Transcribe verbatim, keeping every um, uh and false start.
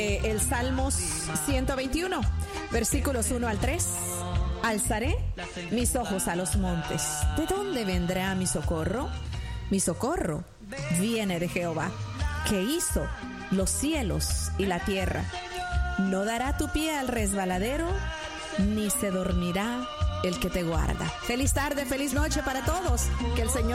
El Salmos ciento veintiuno, versículos uno al tres. Alzaré mis ojos a los montes. ¿De dónde vendrá mi socorro? Mi socorro viene de Jehová, que hizo los cielos y la tierra. No dará tu pie al resbaladero, ni se dormirá el que te guarda. Feliz tarde, feliz noche para todos. Que el Señor